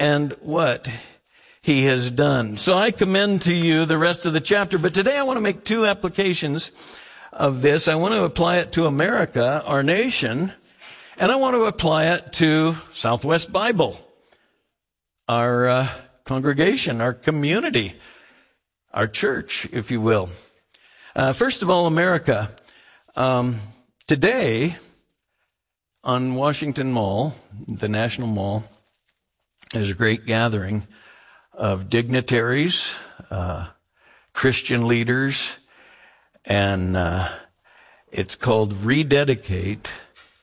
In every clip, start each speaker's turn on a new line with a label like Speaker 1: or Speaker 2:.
Speaker 1: and what he has done. So I commend to you the rest of the chapter, but today I want to make two applications of this. I want to apply it to America, our nation, and I want to apply it to Southwest Bible, our congregation, our community, our church, if you will. First of all, America. Today, on Washington Mall, the National Mall, there's a great gathering of dignitaries, Christian leaders, and it's called Rededicate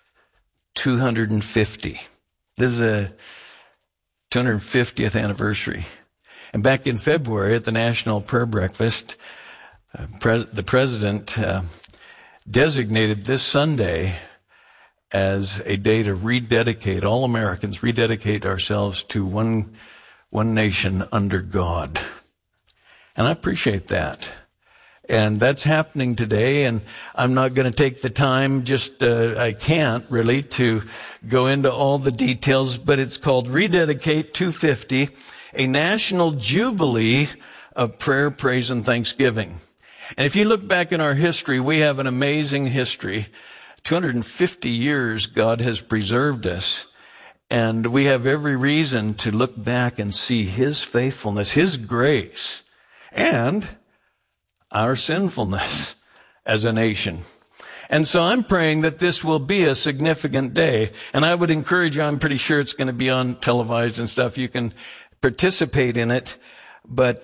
Speaker 1: 250. This is a 250th anniversary. And back in February at the National Prayer Breakfast, the president designated this Sunday as a day to rededicate, all Americans rededicate ourselves to one nation under God. And I appreciate that. And that's happening today, and I'm not going to take the time, I can't really, to go into all the details, but it's called Rededicate 250, a national jubilee of prayer, praise, and thanksgiving. And if you look back in our history, we have an amazing history. 250 years God has preserved us, and we have every reason to look back and see His faithfulness, His grace, and our sinfulness as a nation. And so I'm praying that this will be a significant day. And I would encourage you, I'm pretty sure it's going to be on televised and stuff. You can participate in it. But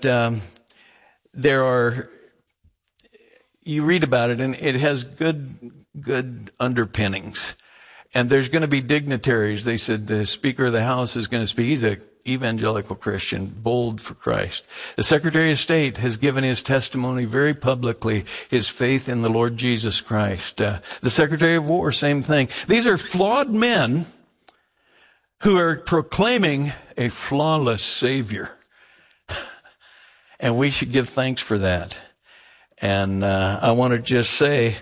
Speaker 1: you read about it, and it has good underpinnings. And there's going to be dignitaries. They said the Speaker of the House is going to speak. He's an evangelical Christian, bold for Christ. The Secretary of State has given his testimony very publicly, his faith in the Lord Jesus Christ. The Secretary of War, same thing. These are flawed men who are proclaiming a flawless Savior. And we should give thanks for that. And I want to just say,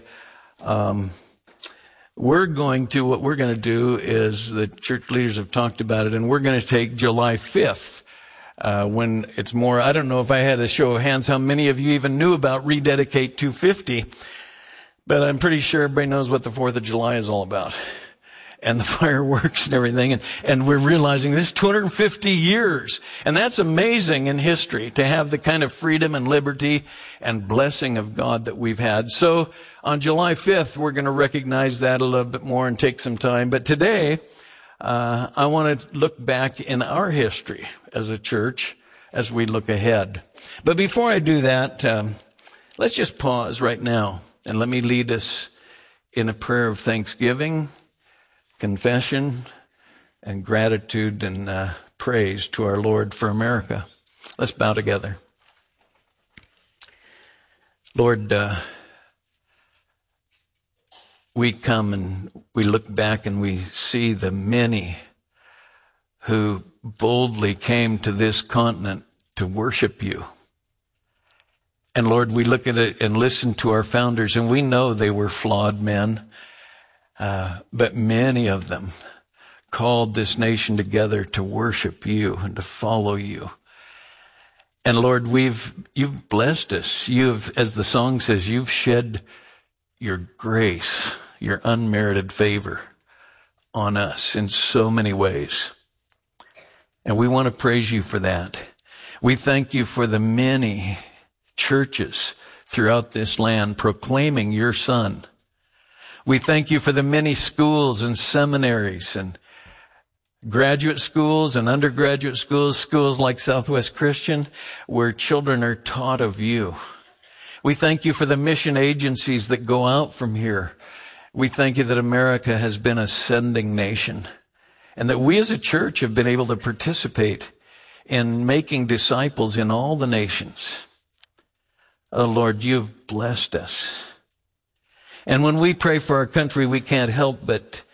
Speaker 1: what we're going to do is, the church leaders have talked about it, and we're going to take July 5th, when it's more, I don't know if I had a show of hands how many of you even knew about Rededicate 250, but I'm pretty sure everybody knows what the 4th of July is all about, and the fireworks and everything, and we're realizing this 250 years, and that's amazing in history to have the kind of freedom and liberty and blessing of God that we've had. So on July 5th, we're going to recognize that a little bit more and take some time. But today, I want to look back in our history as a church as we look ahead. But before I do that, let's just pause right now and let me lead us in a prayer of thanksgiving, confession, and gratitude and praise to our Lord for America. Let's bow together. Lord, we come and we look back and we see the many who boldly came to this continent to worship you. And Lord, we look at it and listen to our founders, and we know they were flawed men. But many of them called this nation together to worship you and to follow you. And Lord, you've blessed us. As the song says, you've shed your grace, your unmerited favor on us in so many ways. And we want to praise you for that. We thank you for the many churches throughout this land proclaiming your Son. We thank you for the many schools and seminaries and graduate schools and undergraduate schools, schools like Southwest Christian, where children are taught of you. We thank you for the mission agencies that go out from here. We thank you that America has been a sending nation, and that we as a church have been able to participate in making disciples in all the nations. Oh Lord, you've blessed us. And when we pray for our country, we can't help but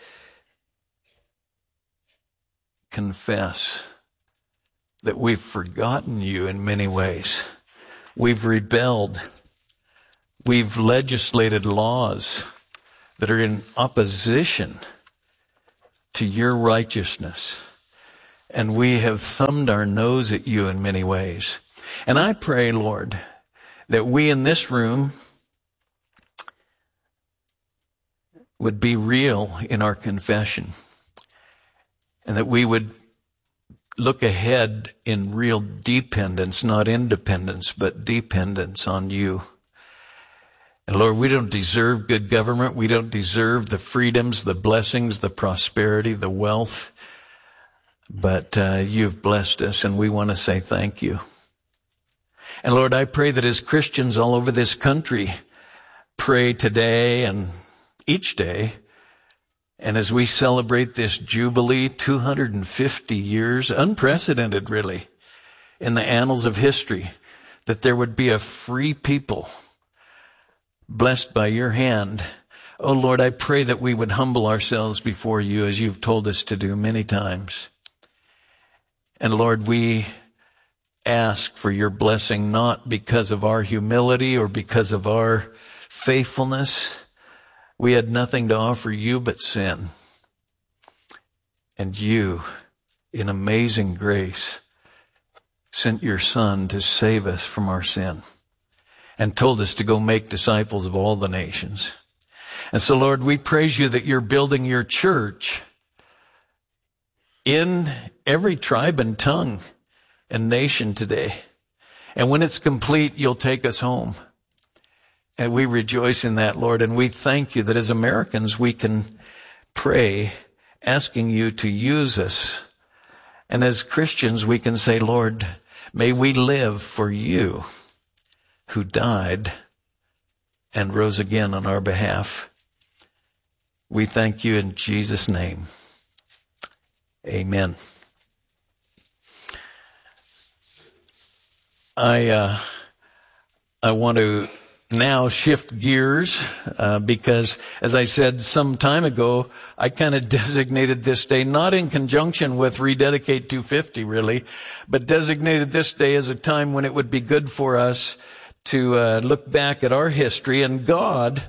Speaker 1: confess that we've forgotten you in many ways. We've rebelled. We've legislated laws that are in opposition to your righteousness. And we have thumbed our nose at you in many ways. And I pray, Lord, that we in this room would be real in our confession, and that we would look ahead in real dependence, not independence, but dependence on you. And Lord, we don't deserve good government. We don't deserve the freedoms, the blessings, the prosperity, the wealth. But you've blessed us, and we want to say thank you. And Lord, I pray that as Christians all over this country pray today and each day, and as we celebrate this Jubilee, 250 years, unprecedented really, in the annals of history, that there would be a free people blessed by your hand. Oh Lord, I pray that we would humble ourselves before you as you've told us to do many times. And Lord, we ask for your blessing, not because of our humility or because of our faithfulness. We had nothing to offer you but sin. And you, in amazing grace, sent your Son to save us from our sin and told us to go make disciples of all the nations. And so, Lord, we praise you that you're building your church in every tribe and tongue and nation today. And when it's complete, you'll take us home. And we rejoice in that, Lord. And we thank you that as Americans, we can pray asking you to use us. And as Christians, we can say, Lord, may we live for you who died and rose again on our behalf. We thank you in Jesus' name. Amen. I want to now shift gears because, as I said some time ago, I kind of designated this day not in conjunction with Rededicate 250 really, but designated this day as a time when it would be good for us to look back at our history. And God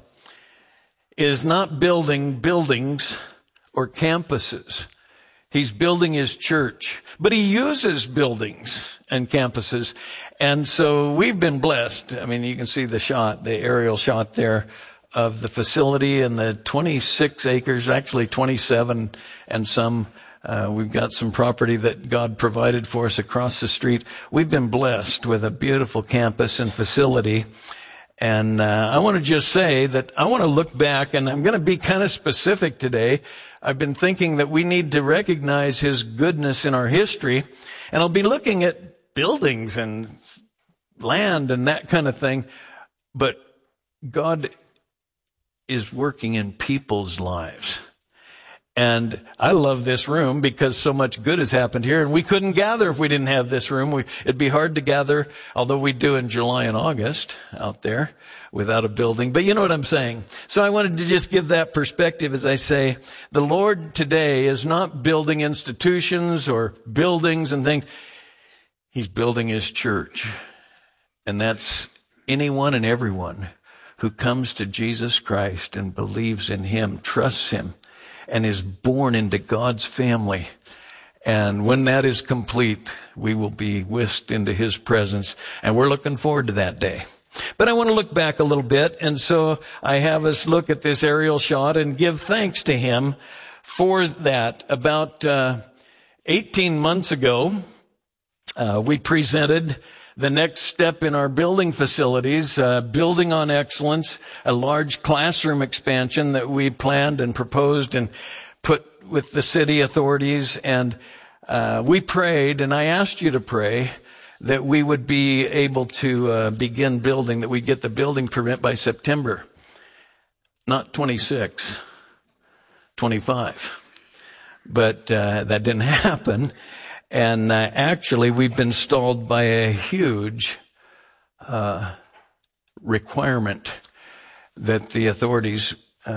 Speaker 1: is not building buildings or campuses. He's building his church, but he uses buildings and campuses. And so we've been blessed. I mean, you can see the shot, the aerial shot there of the facility and the 26 acres, actually 27 and some. We've got some property that God provided for us across the street. We've been blessed with a beautiful campus and facility. And I want to just say that I want to look back, and I'm going to be kind of specific today. I've been thinking that we need to recognize his goodness in our history. And I'll be looking at buildings and land and that kind of thing. But God is working in people's lives. And I love this room because so much good has happened here. And we couldn't gather if we didn't have this room. It'd be hard to gather, although we do in July and August out there without a building. But you know what I'm saying. So I wanted to just give that perspective as I say, the Lord today is not building institutions or buildings and things. He's building his church. And that's anyone and everyone who comes to Jesus Christ and believes in him, trusts him, and is born into God's family. And when that is complete, we will be whisked into his presence. And we're looking forward to that day. But I want to look back a little bit. And so I have us look at this aerial shot and give thanks to him for that. About 18 months ago, we presented the next step in our building facilities, building on excellence, a large classroom expansion that we planned and proposed and put with the city authorities. And we prayed, and I asked you to pray that we would be able to begin building, that we get the building permit by September, not 26, 25. But that didn't happen. And actually, we've been stalled by a huge requirement that the authorities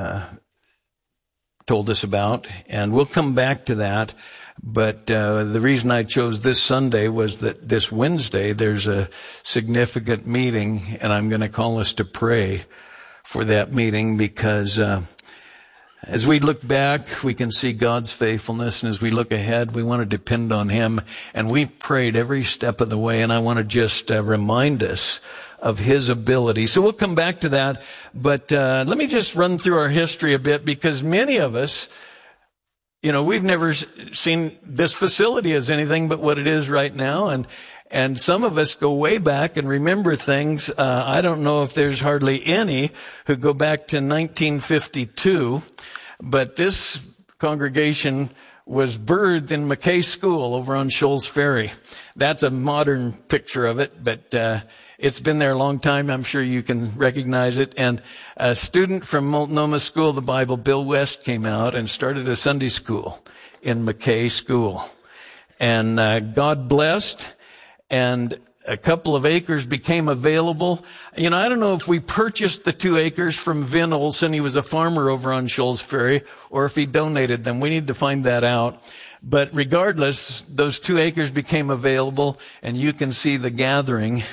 Speaker 1: told us about. And we'll come back to that. But the reason I chose this Sunday was that this Wednesday, there's a significant meeting, and I'm going to call us to pray for that meeting because As we look back, we can see God's faithfulness, and as we look ahead, we want to depend on Him. And we've prayed every step of the way, and I want to just remind us of His ability. So we'll come back to that, but let me just run through our history a bit, because many of us, we've never seen this facility as anything but what it is right now, and some of us go way back and remember things. I don't know if there's hardly any who go back to 1952, but this congregation was birthed in McKay School over on Shoals Ferry. That's a modern picture of it, but it's been there a long time. I'm sure you can recognize it. And a student from Multnomah School of the Bible, Bill West, came out and started a Sunday school in McKay School. And God blessed, and a couple of acres became available. I don't know if we purchased the 2 acres from Vin Olson. He was a farmer over on Shoals Ferry, or if he donated them. We need to find that out. But regardless, those 2 acres became available, and you can see the gathering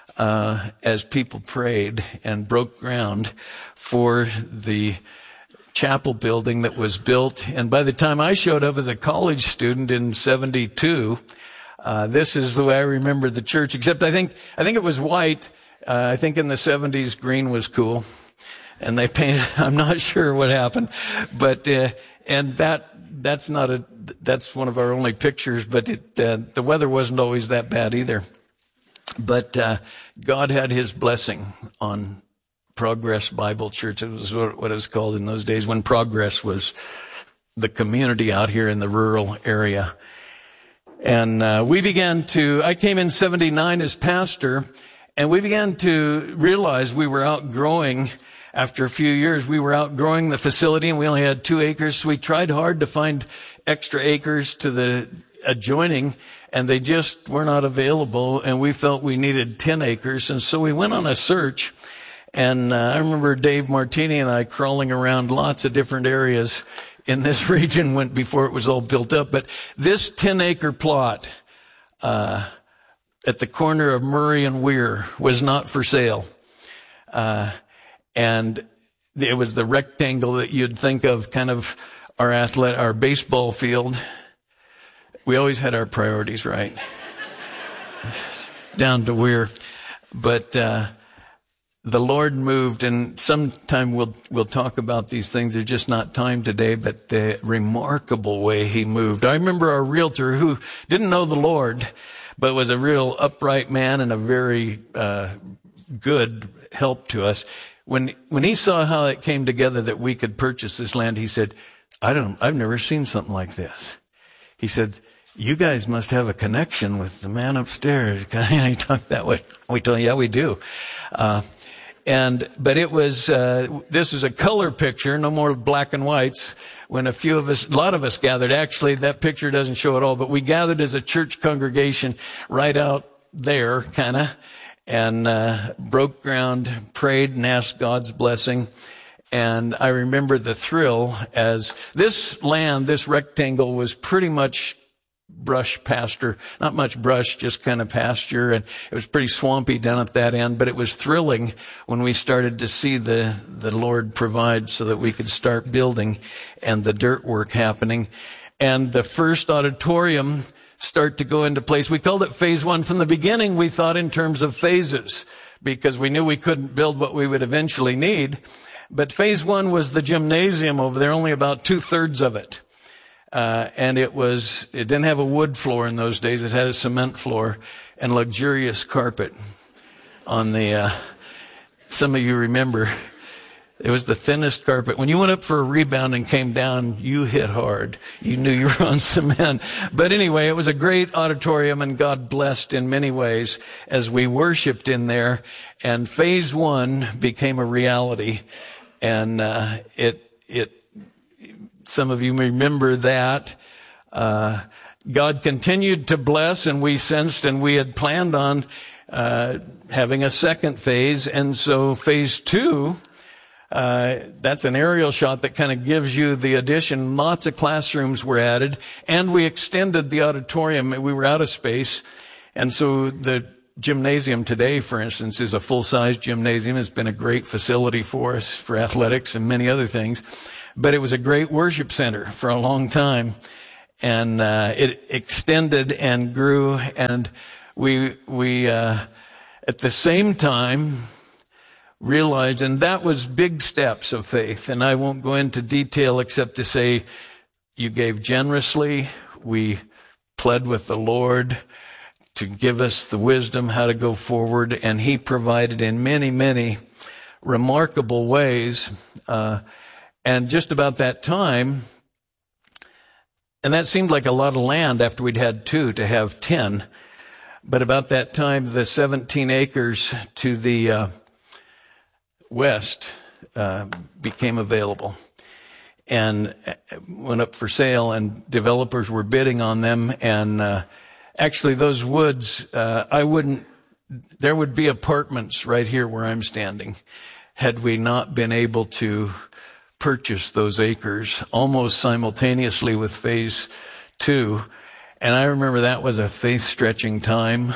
Speaker 1: as people prayed and broke ground for the chapel building that was built. And by the time I showed up as a college student in 72, this is the way I remember the church, except I think it was white. I think in the 70s green was cool, and they painted, I'm not sure what happened, but and that's one of our only pictures, but the weather wasn't always that bad either. But God had His blessing on Progress Bible Church. It was what it was called in those days, when Progress was the community out here in the rural area. And I came in 79 as pastor, and we began to realize we were outgrowing, after a few years, we were outgrowing the facility, and we only had 2 acres. So we tried hard to find extra acres to the adjoining, and they just were not available, and we felt we needed 10 acres. And so we went on a search, and I remember Dave Martini and I crawling around lots of different areas in this region before it was all built up. But this 10-acre plot at the corner of Murray and Weir was not for sale. And it was the rectangle that you'd think of, kind of our baseball field. We always had our priorities right. Down to Weir. But the Lord moved, and sometime we'll talk about these things. There's just not time today, but the remarkable way He moved. I remember our realtor, who didn't know the Lord, but was a real upright man and a very good help to us. When he saw how it came together that we could purchase this land, he said, I've never seen something like this. He said, "You guys must have a connection with the man upstairs." He talked that way. We told him, yeah, we do. But it was, this is a color picture, no more black and whites. When a lot of us gathered, actually that picture doesn't show it all, but we gathered as a church congregation right out there, and broke ground, prayed and asked God's blessing. And I remember the thrill as this land, this rectangle, was pretty much brush pasture, not much brush, just kind of pasture, and it was pretty swampy down at that end, but it was thrilling when we started to see the Lord provide so that we could start building and the dirt work happening. And the first auditorium start to go into place. We called it phase 1. From the beginning, we thought in terms of phases because we knew we couldn't build what we would eventually need. But phase 1 was the gymnasium over there, only about 2/3 of it. And it didn't have a wood floor in those days. It had a cement floor and luxurious carpet on some of you remember, it was the thinnest carpet. When you went up for a rebound and came down, you hit hard. You knew you were on cement. But anyway, it was a great auditorium, and God blessed in many ways as we worshiped in there. And phase 1 became a reality. And, some of you remember that. God continued to bless, and we sensed, and we had planned on having a second phase. And so phase 2, that's an aerial shot that kind of gives you the addition. Lots of classrooms were added, and we extended the auditorium. We were out of space. And so the gymnasium today, for instance, is a full-size gymnasium. It's been a great facility for us for athletics and many other things. but it was a great worship center for a long time. And it extended and grew, and we at the same time realized, and that was big steps of faith, and I won't go into detail except to say you gave generously. We pled with the Lord to give us the wisdom how to go forward, and He provided in many, many remarkable ways. And just about that time, and that seemed like a lot of land after we'd had 2 to have 10, but about that time, the 17 acres to the west became available and went up for sale, and developers were bidding on them. And actually those woods, there would be apartments right here where I'm standing had we not been able to purchase those acres almost simultaneously with phase 2. And I remember that was a faith-stretching time.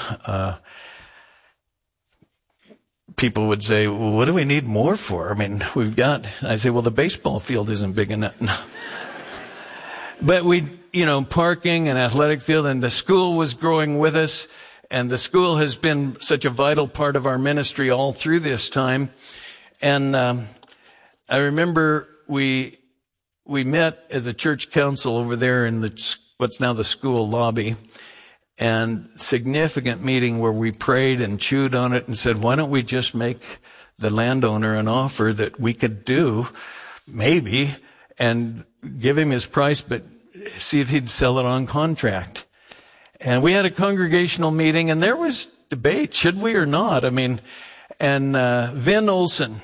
Speaker 1: People would say, well, what do we need more for? I mean, I say, well, the baseball field isn't big enough. No. But parking and athletic field, and the school was growing with us, and the school has been such a vital part of our ministry all through this time. And I remember we met as a church council over there in what's now the school lobby, and significant meeting where we prayed and chewed on it and said, why don't we just make the landowner an offer that we could do, maybe, and give him his price, but see if he'd sell it on contract. And we had a congregational meeting, and there was debate, should we or not? I mean, and Vin Olson,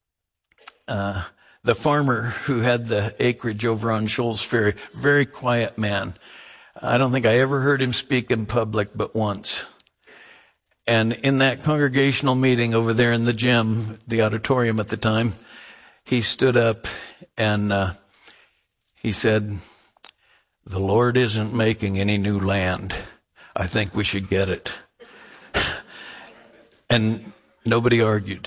Speaker 1: the farmer who had the acreage over on Shoals Ferry, very quiet man. I don't think I ever heard him speak in public but once. And in that congregational meeting over there in the gym, the auditorium at the time, he stood up and he said, the Lord isn't making any new land. I think we should get it. And nobody argued.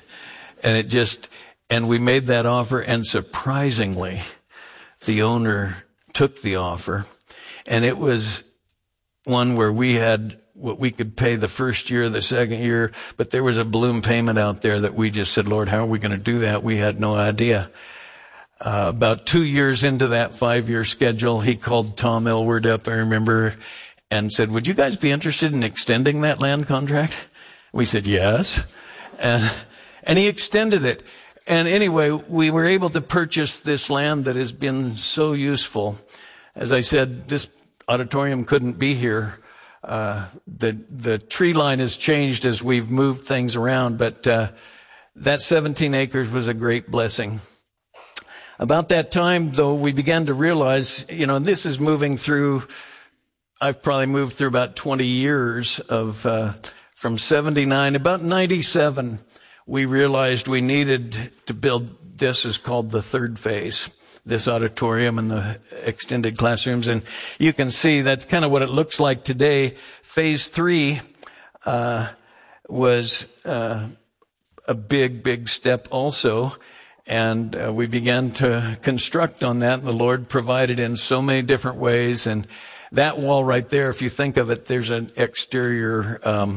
Speaker 1: And we made that offer, and surprisingly, the owner took the offer. And it was one where we had what we could pay the first year, the second year, but there was a balloon payment out there that we just said, Lord, how are we going to do that? We had no idea. About 2 years into that 5-year schedule, he called Tom Elward up, I remember, and said, would you guys be interested in extending that land contract? We said, yes. And he extended it. And anyway, we were able to purchase this land that has been so useful. As I said, this auditorium couldn't be here. The tree line has changed as we've moved things around, but that 17 acres was a great blessing. About that time, though, we began to realize, and this is moving through, I've probably moved through about 20 years of, from 79, about 97, we realized we needed to build, this is called the third phase, this auditorium and the extended classrooms. And you can see that's kind of what it looks like today. Phase 3 was a big step also. And we began to construct on that, and the Lord provided in so many different ways. And that wall right there, if you think of it, there's an exterior,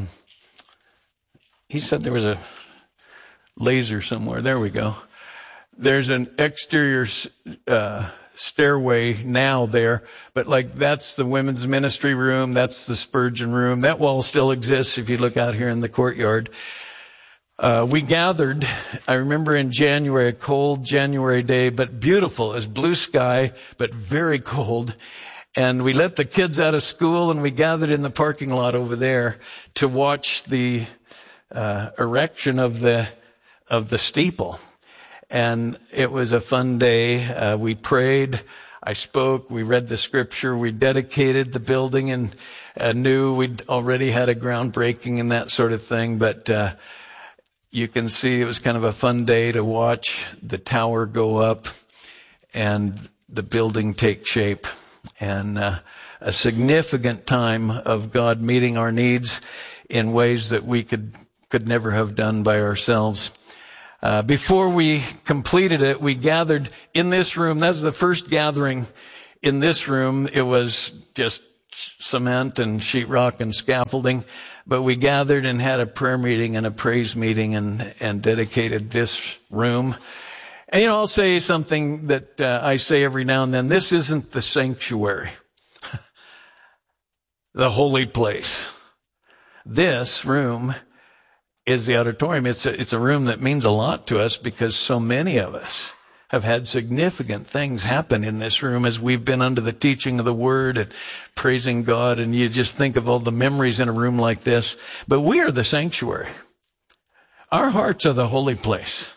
Speaker 1: he said there was a laser somewhere. There we go. There's an exterior stairway now there, but that's the women's ministry room. That's the Spurgeon room. That wall still exists if you look out here in the courtyard. We gathered, I remember in January, a cold January day, but beautiful. It was blue sky, but very cold. And we let the kids out of school, and we gathered in the parking lot over there to watch the erection of the steeple. And it was a fun day. We prayed. I spoke. We read the scripture. We dedicated the building, and knew we'd already had a groundbreaking and that sort of thing. But you can see it was kind of a fun day to watch the tower go up and the building take shape. And a significant time of God meeting our needs in ways that we could never have done by ourselves. Before we completed it, we gathered in this room. That was the first gathering in this room. It was just cement and sheetrock and scaffolding. But we gathered and had a prayer meeting and a praise meeting and dedicated this room. And, I'll say something that I say every now and then. This isn't the sanctuary, the holy place. This room is the auditorium. It's a room that means a lot to us because so many of us have had significant things happen in this room as we've been under the teaching of the Word and praising God. And you just think of all the memories in a room like this. But we are the sanctuary. Our hearts are the holy place.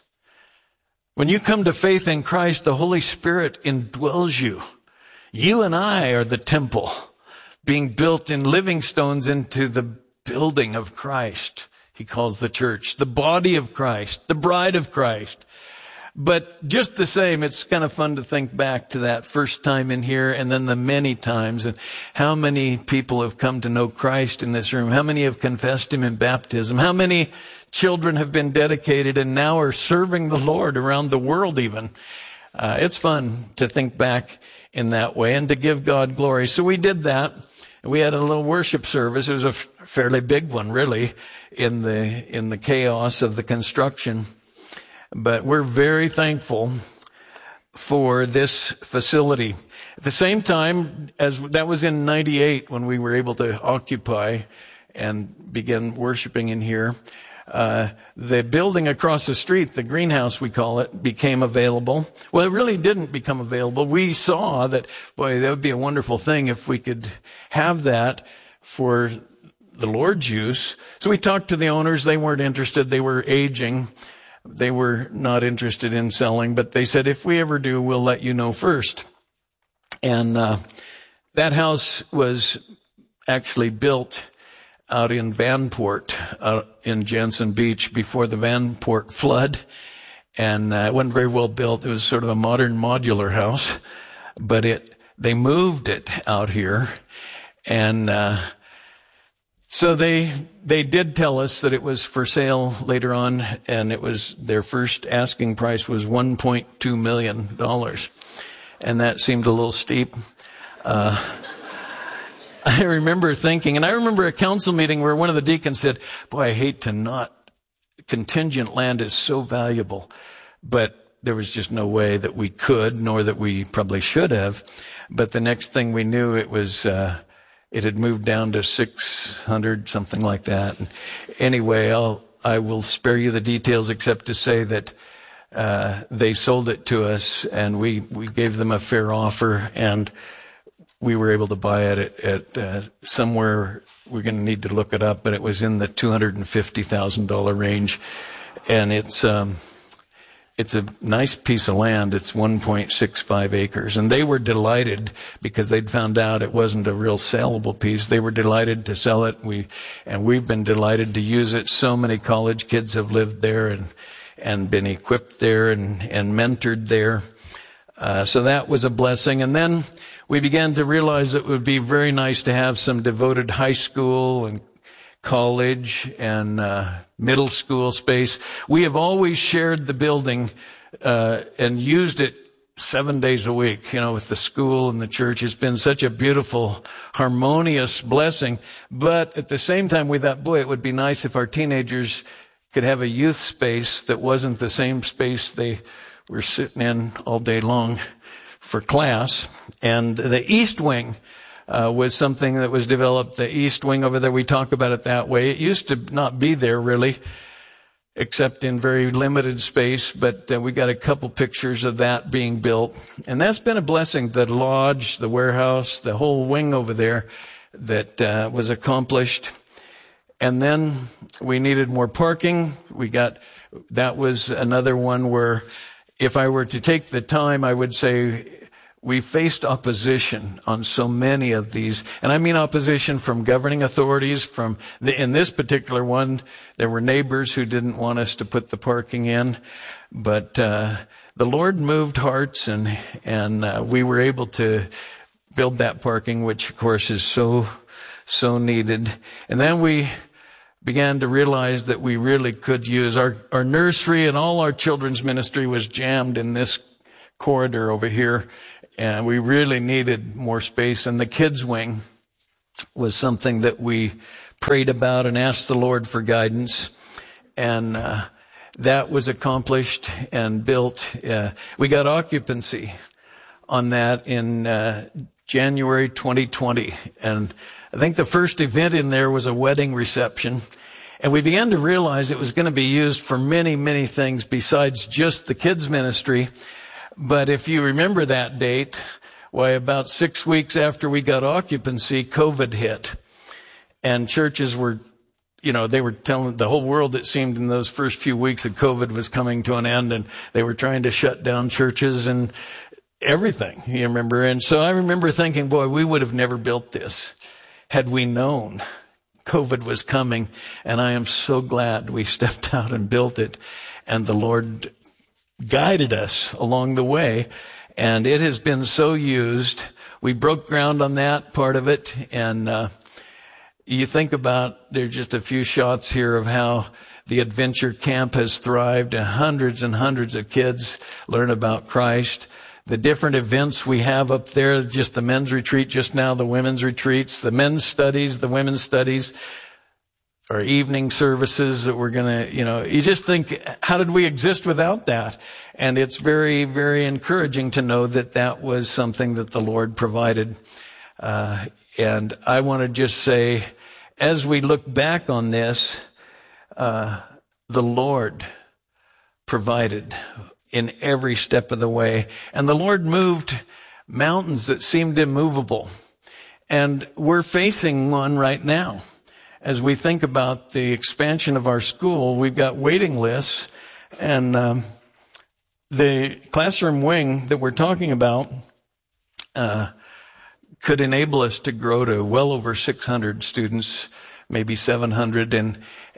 Speaker 1: When you come to faith in Christ, the Holy Spirit indwells you. You and I are the temple being built in living stones into the building of Christ. He calls the church the body of Christ, the bride of Christ. But just the same, it's kind of fun to think back to that first time in here and then the many times and how many people have come to know Christ in this room. How many have confessed Him in baptism? How many children have been dedicated and now are serving the Lord around the world even? It's fun to think back in that way and to give God glory. So we did that. We had a little worship service. It was a fairly big one, really, in the chaos of the construction. But we're very thankful for this facility. At the same time, as that was in 98 when we were able to occupy and begin worshiping in here, the building across the street, the greenhouse we call it, became available. Well, it really didn't become available. We saw that, boy, that would be a wonderful thing if we could have that for the Lord's use. So we talked to the owners. They weren't interested. They were aging. They were not interested in selling, but they said, if we ever do, we'll let you know first. And that house was actually built out in Vanport, in Jensen Beach, before the Vanport flood. And it wasn't very well built. It was sort of a modern modular house, but they moved it out here. And so they did tell us that it was for sale later on, and it was their first asking price was $1.2 million. And that seemed a little steep. I remember thinking, and I remember a council meeting where one of the deacons said, boy, I hate to not, contingent land is so valuable. But there was just no way that we could, nor that we probably should have. But the next thing we knew, it had moved down to 600, something like that. And anyway, I will spare you the details except to say that they sold it to us, and we gave them a fair offer, and we were able to buy it at somewhere. We're going to need to look it up, but it was in the $250,000 range, and it's a nice piece of land. It's 1.65 acres, and they were delighted because they'd found out it wasn't a real saleable piece. They were delighted to sell it. We've been delighted to use it. So many college kids have lived there and been equipped there and mentored there. So that was a blessing. And then we began to realize it would be very nice to have some devoted high school and college and middle school space. We have always shared the building and used it 7 days a week, with the school and the church. It's been such a beautiful, harmonious blessing. But at the same time, we thought, boy, it would be nice if our teenagers could have a youth space that wasn't the same space they were sitting in all day long for class. And the East Wing was something that was developed. The East Wing over there, we talk about it that way. It used to not be there really, except in very limited space, but we got a couple pictures of that being built. And that's been a blessing. The lodge, the warehouse, the whole wing over there that was accomplished. And then we needed more parking. That was another one where if I were to take the time, I would say we faced opposition on so many of these. And I mean opposition from governing authorities. In this particular one, there were neighbors who didn't want us to put the parking in. But the Lord moved hearts, and we were able to build that parking, which of course is so needed. And then we began to realize that we really could use our nursery, and all our children's ministry was jammed in this corridor over here, and we really needed more space. And the kids wing was something that we prayed about and asked the Lord for guidance, and that was accomplished and built. We got occupancy on that in January 2020, and I think the first event in there was a wedding reception, and we began to realize it was going to be used for many, many things besides just the kids ministry. But if you remember that date, why, about 6 weeks after we got occupancy, COVID hit. And churches were, they were telling the whole world, it seemed, in those first few weeks that COVID was coming to an end, and they were trying to shut down churches and everything, you remember. And so I remember thinking, boy, we would have never built this had we known COVID was coming. And I am so glad we stepped out and built it, and the Lord guided us along the way, and it has been so used. We broke ground on that part of it, and you think about, there's just a few shots here of how the adventure camp has thrived, and hundreds of kids learn about Christ. The different events we have up there, just the men's retreat just now, the women's retreats, the men's studies, the women's studies, or evening services that we're going to, you just think, how did we exist without that? And it's very, very encouraging to know that that was something that the Lord provided. And I want to just say, as we look back on this, the Lord provided in every step of the way. And the Lord moved mountains that seemed immovable. And we're facing one right now. As we think about the expansion of our school, we've got waiting lists, and the classroom wing that we're talking about could enable us to grow to well over 600 students, maybe 700, and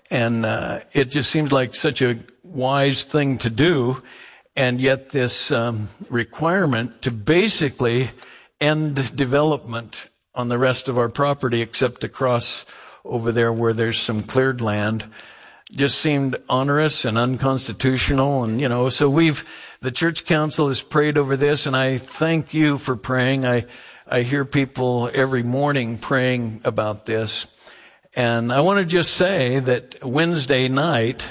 Speaker 1: it just seems like such a wise thing to do, and yet this requirement to basically end development on the rest of our property, except across over there where there's some cleared land, just seemed onerous and unconstitutional. And, so the church council has prayed over this, and I thank you for praying. I hear people every morning praying about this. And I want to just say that Wednesday night,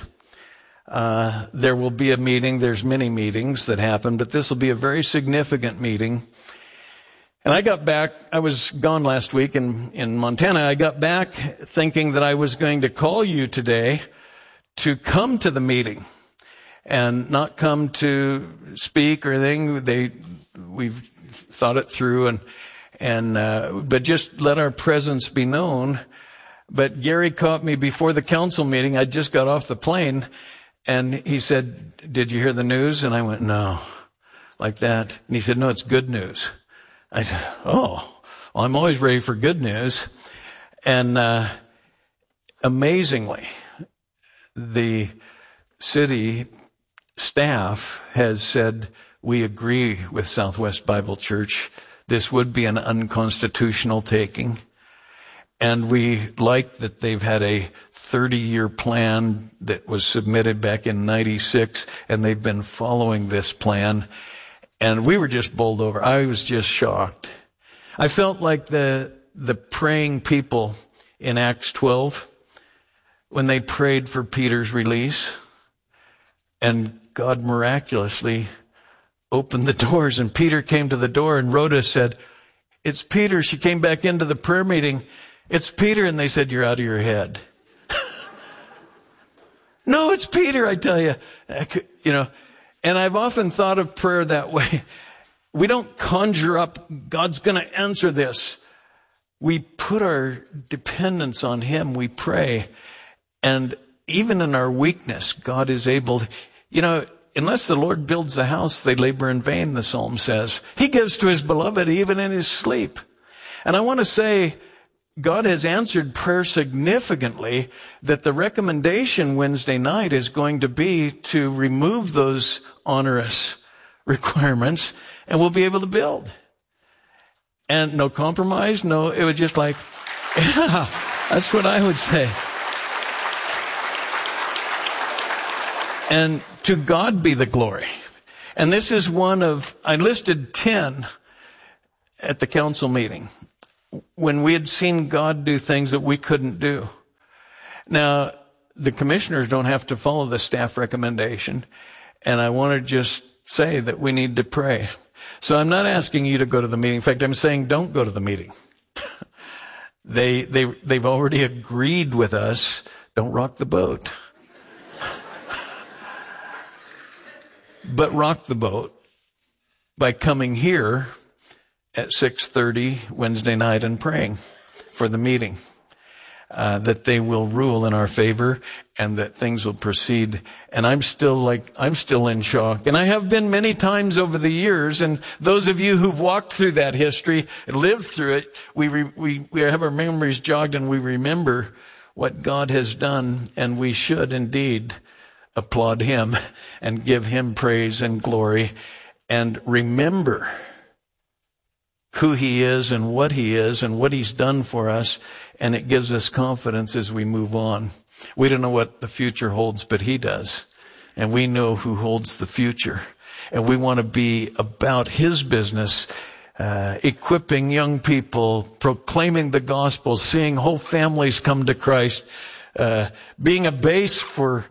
Speaker 1: there will be a meeting. There's many meetings that happen, but this will be a very significant meeting. And I got back, I was gone last week in Montana. I got back thinking that I was going to call you today to come to the meeting and not come to speak or anything. We've thought it through but just let our presence be known. But Gary caught me before the council meeting. I just got off the plane, and he said, "Did you hear the news?" And I went, "No," like that. And he said, "No, it's good news." I said, "Oh, well, I'm always ready for good news." And amazingly, the city staff has said, "We agree with Southwest Bible Church. This would be an unconstitutional taking." And we like that they've had a 30-year plan that was submitted back in 96, and they've been following this plan. And we were just bowled over. I was just shocked. I felt like the praying people in Acts 12 when they prayed for Peter's release, and God miraculously opened the doors, and Peter came to the door, and Rhoda said, "It's Peter." She came back into the prayer meeting. "It's Peter." And they said, "You're out of your head." "No, it's Peter, I tell you." And I've often thought of prayer that way. We don't conjure up, God's going to answer this. We put our dependence on Him. We pray. And even in our weakness, God is able to, unless the Lord builds a house, they labor in vain, the Psalm says. He gives to His beloved even in His sleep. And I want to say, God has answered prayer significantly, that the recommendation Wednesday night is going to be to remove those onerous requirements, and we'll be able to build. And no compromise, it was just like, yeah, that's what I would say. And to God be the glory. And this is one of, I listed 10 at the council meeting when we had seen God do things that we couldn't do. Now, the commissioners don't have to follow the staff recommendation. And I want to just say that we need to pray. So I'm not asking you to go to the meeting. In fact, I'm saying don't go to the meeting. They've already agreed with us. Don't rock the boat. But rock the boat by coming here at 6:30 Wednesday night and praying for the meeting. That they will rule in our favor and that things will proceed. And I'm still in shock. And I have been many times over the years. And those of you who've walked through that history and lived through it, we have our memories jogged and we remember what God has done. And we should indeed applaud him and give him praise and glory and remember who he is and what he's done for us. And it gives us confidence as we move on. We don't know what the future holds, but he does. And we know who holds the future. And we want to be about his business, equipping young people, proclaiming the gospel, seeing whole families come to Christ, being a base for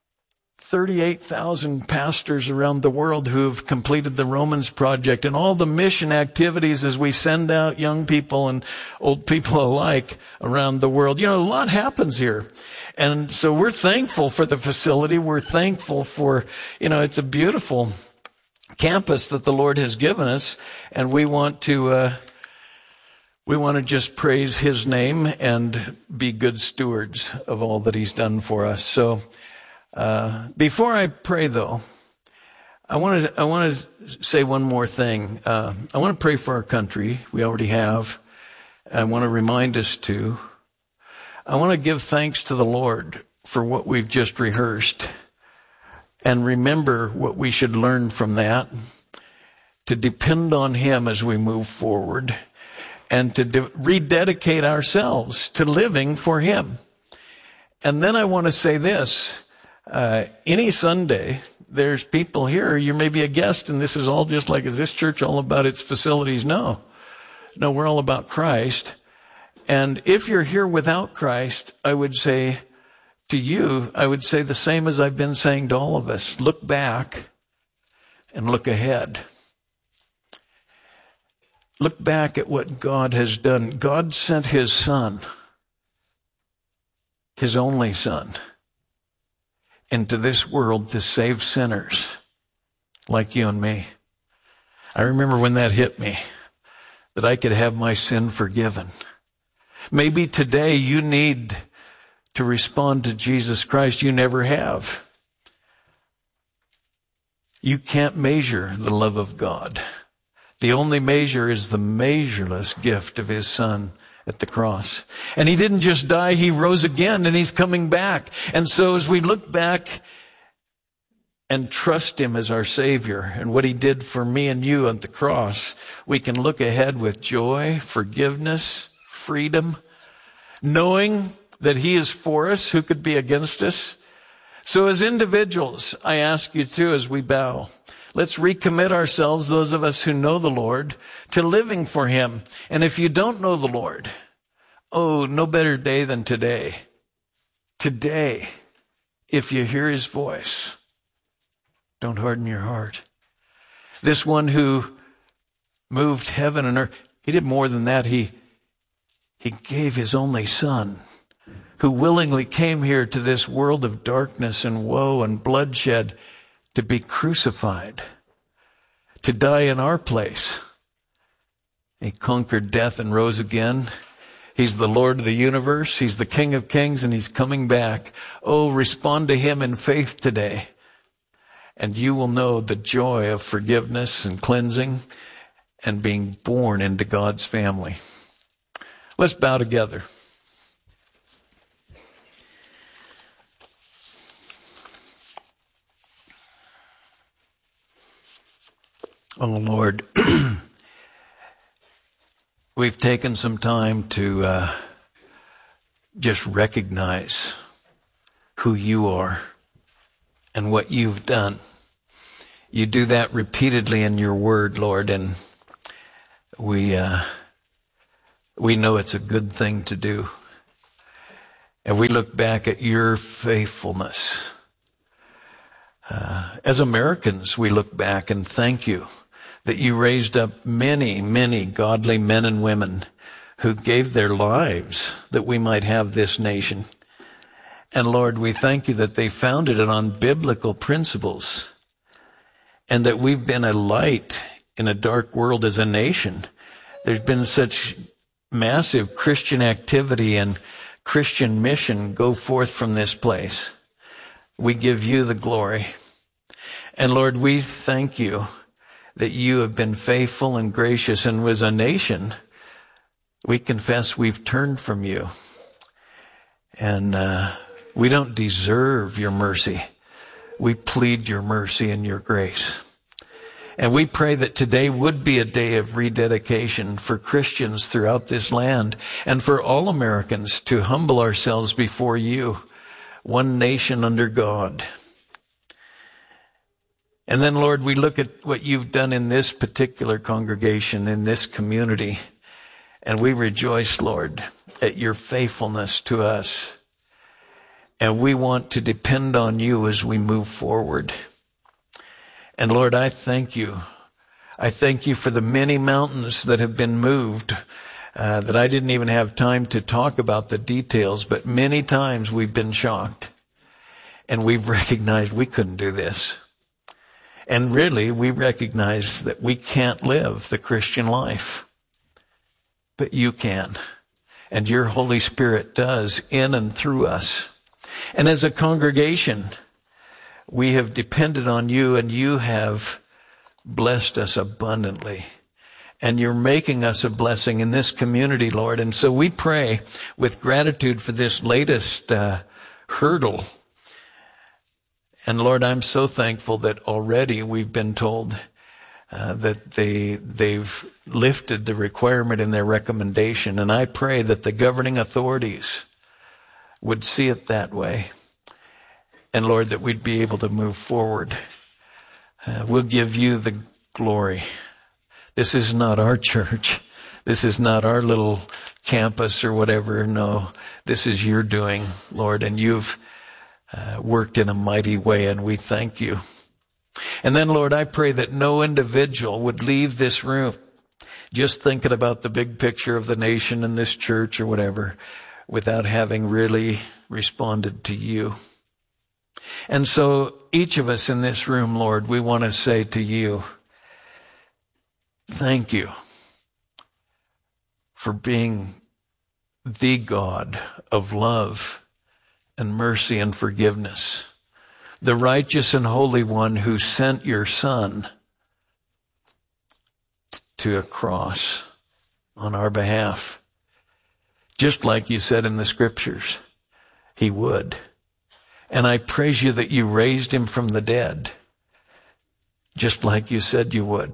Speaker 1: 38,000 pastors around the world who have completed the Romans Project and all the mission activities as we send out young people and old people alike around the world. You know, a lot happens here. And so we're thankful for the facility. We're thankful for, it's a beautiful campus that the Lord has given us. And we want to just praise his name and be good stewards of all that he's done for us. So, before I pray though, I want to say one more thing. I want to pray for our country. We already have. I want to remind us to. I want to give thanks to the Lord for what we've just rehearsed and remember what we should learn from that, to depend on him as we move forward and to rededicate ourselves to living for him. And then I want to say this. Any Sunday, there's people here. You may be a guest, and this is all just like, is this church all about its facilities? No, we're all about Christ. And if you're here without Christ, I would say to you, I would say the same as I've been saying to all of us. Look back and look ahead. Look back at what God has done. God sent his son, his only son, into this world to save sinners like you and me. I remember when that hit me, that I could have my sin forgiven. Maybe today you need to respond to Jesus Christ. You never have. You can't measure the love of God. The only measure is the measureless gift of his son at the cross. And he didn't just die, he rose again and he's coming back. And so as we look back and trust him as our Savior and what he did for me and you at the cross, we can look ahead with joy, forgiveness, freedom, knowing that he is for us. Who could be against us? So as individuals, I ask you too, as we bow, let's recommit ourselves, those of us who know the Lord, to living for him. And if you don't know the Lord, no better day than today. Today, if you hear his voice, don't harden your heart. This one who moved heaven and earth, he did more than that. He gave his only son, who willingly came here to this world of darkness and woe and bloodshed to be crucified, to die in our place. He conquered death and rose again. He's the Lord of the universe. He's the King of kings, and he's coming back. Respond to him in faith today, and you will know the joy of forgiveness and cleansing and being born into God's family. Let's bow together. Oh, Lord, we've taken some time to just recognize who you are. and what you've done. You do that repeatedly in your word, Lord, and we know it's a good thing to do. And we look back at your faithfulness. As Americans, we look back and thank you that you raised up many, many godly men and women who gave their lives that we might have this nation. And Lord, we thank you that they founded it on biblical principles, and that we've been a light in a dark world as a nation. There's been such massive Christian activity and Christian mission go forth from this place. We give you the glory. And Lord, we thank you that you have been faithful and gracious, and as a nation, we confess we've turned from you. And we don't deserve your mercy. We plead your mercy and your grace. And we pray that today would be a day of rededication for Christians throughout this land and for all Americans to humble ourselves before you, one nation under God. And then, Lord, we look at what you've done in this particular congregation, in this community, and we rejoice, Lord, at your faithfulness to us. And we want to depend on you as we move forward. And Lord, I thank you. I thank you for the many mountains that have been moved, that I didn't even have time to talk about the details, but many times we've been shocked. And we've recognized we couldn't do this. And really, we recognize that we can't live the Christian life. But you can. And your Holy Spirit does in and through us. And as a congregation, we have depended on you, and you have blessed us abundantly. And you're making us a blessing in this community, Lord. And so we pray with gratitude for this latest hurdle. And Lord, I'm so thankful that already we've been told that they've lifted the requirement in their recommendation. And I pray that the governing authorities would see it that way. And Lord, that we'd be able to move forward. We'll give you the glory. This is not our church. This is not our little campus or whatever. No, this is your doing, Lord, and you've worked in a mighty way, and we thank you. And then, Lord, I pray that no individual would leave this room just thinking about the big picture of the nation and this church or whatever, without having really responded to you. And so each of us in this room, Lord, we want to say to you, thank you for being the God of love and mercy and forgiveness, the righteous and holy one who sent your Son to a cross on our behalf. Just like you said in the scriptures, he would. And I praise you that you raised him from the dead, just like you said you would.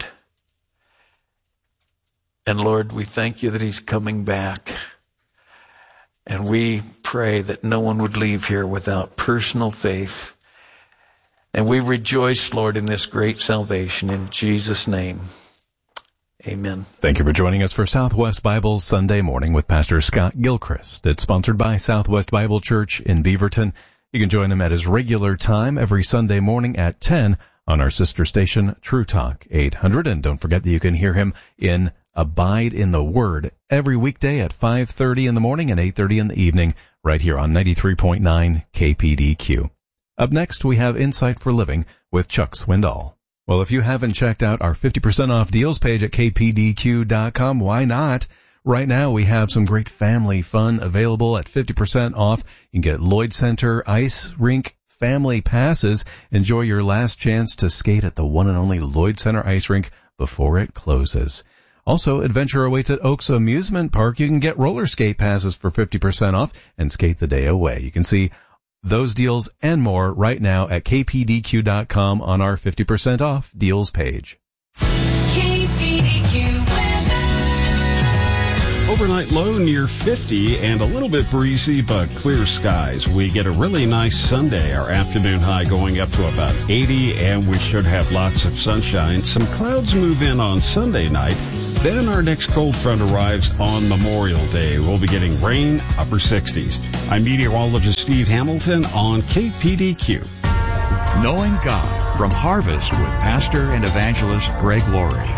Speaker 1: And Lord, we thank you that he's coming back. And we pray that no one would leave here without personal faith. And we rejoice, Lord, in this great salvation in Jesus' name. Amen.
Speaker 2: Thank you for joining us for Southwest Bible Sunday Morning with Pastor Scott Gilchrist. It's sponsored by Southwest Bible Church in Beaverton. You can join him at his regular time every Sunday morning at 10 on our sister station, True Talk 800. And don't forget that you can hear him in Abide in the Word every weekday at 5:30 in the morning and 8:30 in the evening right here on 93.9 KPDQ. Up next, we have Insight for Living with Chuck Swindoll. Well, if you haven't checked out our 50% off deals page at kpdq.com, why not? Right now, we have some great family fun available at 50% off. You can get Lloyd Center Ice Rink Family Passes. Enjoy your last chance to skate at the one and only Lloyd Center Ice Rink before it closes. Also, adventure awaits at Oaks Amusement Park. You can get roller skate passes for 50% off and skate the day away. You can see those deals and more right now at kpdq.com on our 50% off deals page.
Speaker 3: KPDQ weather. overnight low near 50 and a little bit breezy but clear skies. We get a really nice Sunday. Our afternoon high going up to about 80, and we should have lots of sunshine. Some clouds move in on Sunday night. Then our next cold front arrives on Memorial Day. We'll be getting rain, upper 60s. I'm meteorologist Steve Hamilton on KPDQ.
Speaker 4: Knowing God from Harvest with Pastor and Evangelist Greg Laurie.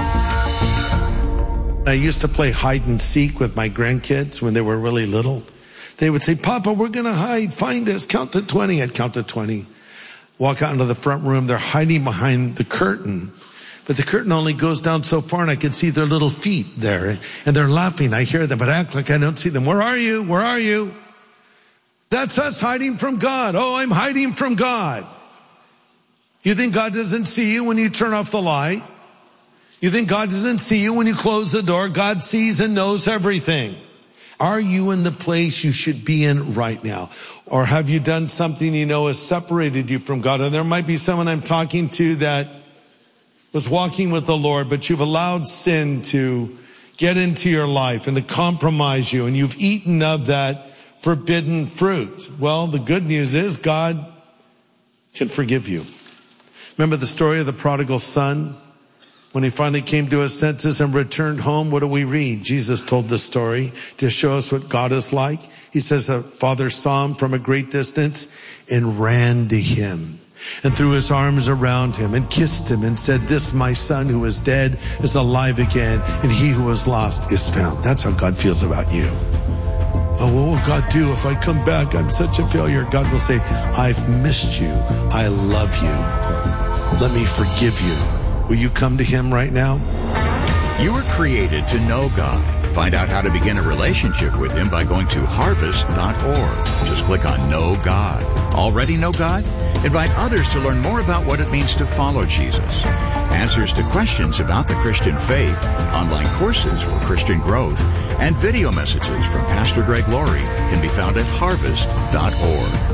Speaker 5: I used to play hide and seek with my grandkids when they were really little. They would say, Papa, we're going to hide. Find us. Count to 20. I'd count to 20. Walk out into the front room. They're hiding behind the curtain. But the curtain only goes down so far, and I can see their little feet there. And they're laughing. I hear them, but I act like I don't see them. Where are you? Where are you? That's us hiding from God. Oh, I'm hiding from God. You think God doesn't see you when you turn off the light? You think God doesn't see you when you close the door? God sees and knows everything. Are you in the place you should be in right now? Or have you done something you know has separated you from God? And there might be someone I'm talking to that was walking with the Lord, but you've allowed sin to get into your life and to compromise you, and you've eaten of that forbidden fruit. Well, the good news is God can forgive you. Remember the story of the prodigal son? When he finally came to his senses and returned home, what do we read? Jesus told the story to show us what God is like. He says the father saw him from a great distance and ran to him and threw his arms around him and kissed him and said, this my son who was dead is alive again, and he who was lost is found. That's how God feels about you. Oh, what will God do if I come back? I'm such a failure. God will say, I've missed you. I love you. Let me forgive you. Will you come to him right now?
Speaker 4: You were created to know God. Find out how to begin a relationship with him by going to harvest.org. Just click on Know God. Already know God? Invite others to learn more about what it means to follow Jesus. Answers to questions about the Christian faith, online courses for Christian growth, and video messages from Pastor Greg Laurie can be found at harvest.org.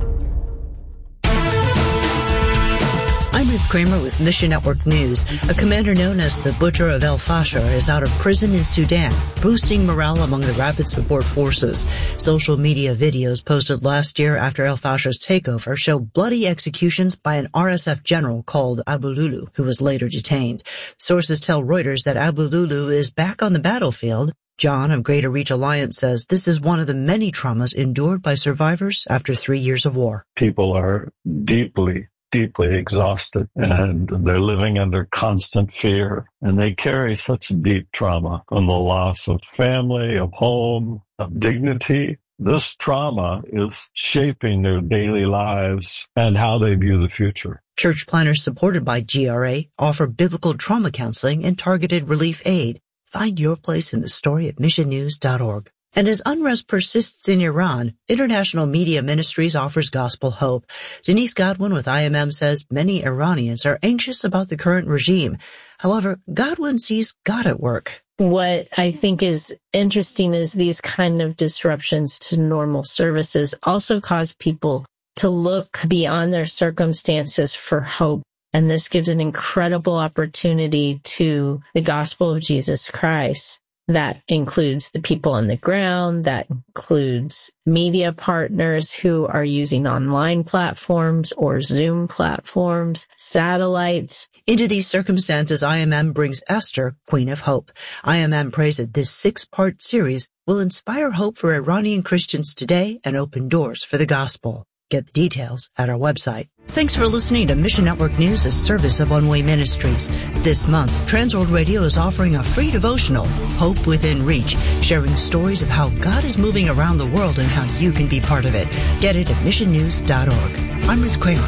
Speaker 6: I'm Ruth Kramer with Mission Network News. A commander known as the Butcher of El-Fasher is out of prison in Sudan, boosting morale among the rapid support forces. Social media videos posted last year after El-Fasher's takeover show bloody executions by an RSF general called Abu Lulu, who was later detained. Sources tell Reuters that Abu Lulu is back on the battlefield. John of Greater Reach Alliance says this is one of the many traumas endured by survivors after 3 years of war.
Speaker 7: People are deeply exhausted, and they're living under constant fear, and they carry such deep trauma from the loss of family, of home, of dignity. This trauma is shaping their daily lives and how they view the future.
Speaker 6: Church planners supported by GRA offer biblical trauma counseling and targeted relief aid. Find your place in the story at missionnews.org. And as unrest persists in Iran, International Media Ministries offers gospel hope. Denise Godwin with IMM says many Iranians are anxious about the current regime. However, Godwin sees God at work.
Speaker 8: What I think is interesting is these kind of disruptions to normal services also cause people to look beyond their circumstances for hope. And this gives an incredible opportunity to the gospel of Jesus Christ. That includes the people on the ground, that includes media partners who are using online platforms or Zoom platforms, satellites.
Speaker 6: Into these circumstances, IMM brings Esther, Queen of Hope. IMM prays that this 6-part series will inspire hope for Iranian Christians today and open doors for the gospel. Get the details at our website. Thanks for listening to Mission Network News, a service of One Way Ministries. This month, Transworld Radio is offering a free devotional, Hope Within Reach, sharing stories of how God is moving around the world and how you can be part of it. Get it at missionnews.org. I'm Ruth Kramer.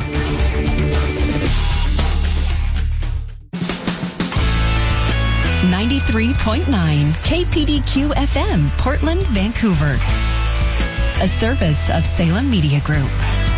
Speaker 9: .9 KPDQ FM, Portland, Vancouver. A service of Salem Media Group.